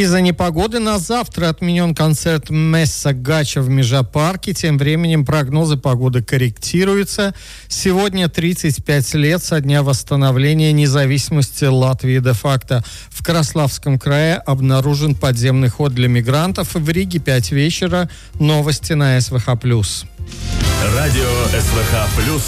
Из-за непогоды на завтра отменен концерт Месса Гача в Межапарке. Тем временем прогнозы погоды корректируются. Сегодня 35 лет со дня восстановления независимости Латвии де-факто. В Краславском крае обнаружен подземный ход для мигрантов. В Риге 5 вечера. Новости на СВХ+. Радио СВХ+.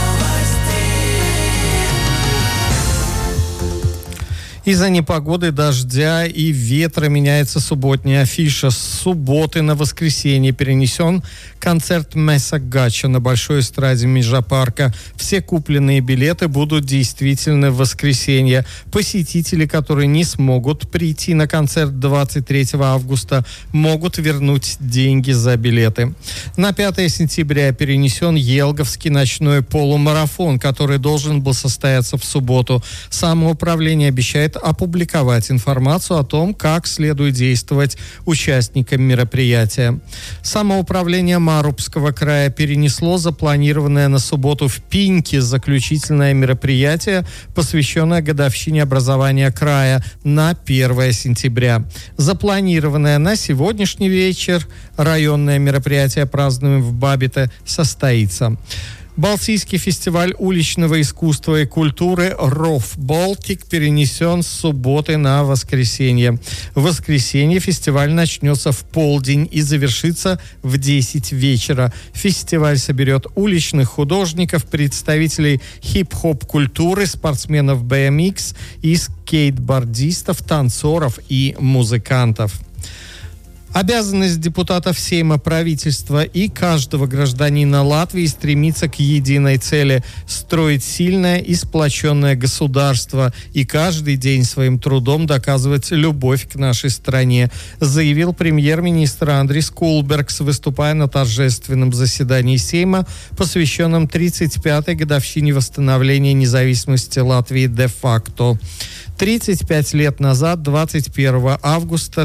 Из-за непогоды, дождя и ветра меняется субботняя афиша. С субботы на воскресенье перенесен концерт Месса Гача на большой эстраде Межапарка. Все купленные билеты будут действительны в воскресенье. Посетители, которые не смогут прийти на концерт 23 августа, могут вернуть деньги за билеты. На 5 сентября перенесен Елговский ночной полумарафон, который должен был состояться в субботу. Самоуправление обещает опубликовать информацию о том, как следует действовать участникам мероприятия. Самоуправление Марубского края перенесло запланированное на субботу в Пиньке заключительное мероприятие, посвященное годовщине образования края, на 1 сентября. Запланированное на сегодняшний вечер районное мероприятие «Празднуем в Бабите» состоится. Балтийский фестиваль уличного искусства и культуры «Ров Балтик» перенесен с субботы на воскресенье. В воскресенье фестиваль начнется в полдень и завершится в 10 вечера. Фестиваль соберет уличных художников, представителей хип-хоп культуры, спортсменов BMX и скейтбордистов, танцоров и музыкантов. Обязанность депутатов Сейма, правительства и каждого гражданина Латвии стремиться к единой цели – строить сильное и сплоченное государство и каждый день своим трудом доказывать любовь к нашей стране, заявил премьер-министр Андрис Кулбергс, выступая на торжественном заседании Сейма, посвященном 35-й годовщине восстановления независимости Латвии де-факто. 35 лет назад, 21 августа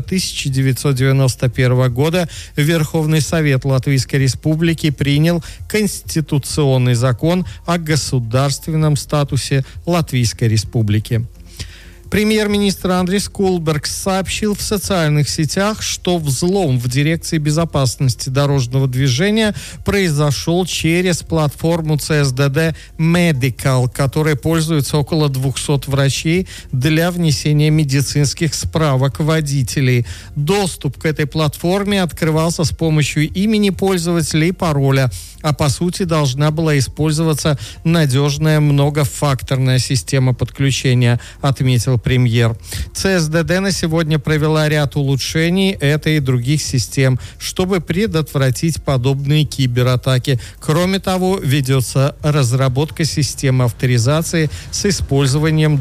1991 года, Верховный Совет Латвийской Республики принял конституционный закон о государственном статусе Латвийской Республики. Премьер-министр Андрис Кулбергс сообщил в социальных сетях, что взлом в Дирекции безопасности дорожного движения произошел через платформу ЦСДД Medical, которой пользуются около 200 врачей для внесения медицинских справок водителей. Доступ к этой платформе открывался с помощью имени пользователя и пароля, а по сути должна была использоваться надежная многофакторная система подключения, отметил премьер. ЦСДД на сегодня провела ряд улучшений этой и других систем, чтобы предотвратить подобные кибератаки. Кроме того, ведется разработка системы авторизации с использованием